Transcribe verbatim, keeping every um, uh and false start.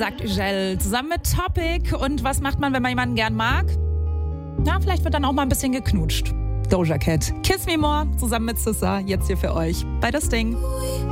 sagt Ugel. Zusammen mit Topic. Und was macht man, wenn man jemanden gern mag? Na, vielleicht wird dann auch mal ein bisschen geknutscht. Doja Cat. Kiss Me More zusammen mit Sissa. Jetzt hier für euch bei Das Ding.